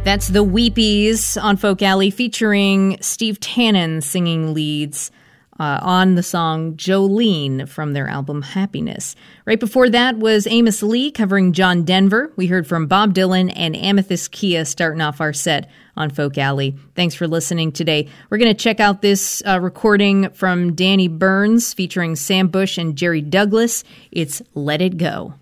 That's the Weepies on Folk Alley featuring Steve Tannen singing leads on the song Jolene from their album Happiness. Right before that was Amos Lee covering John Denver. We heard from Bob Dylan and Amethyst Kia starting off our set on Folk Alley. Thanks for listening today. We're going to check out this recording from Danny Burns featuring Sam Bush and Jerry Douglas. It's Let It Go.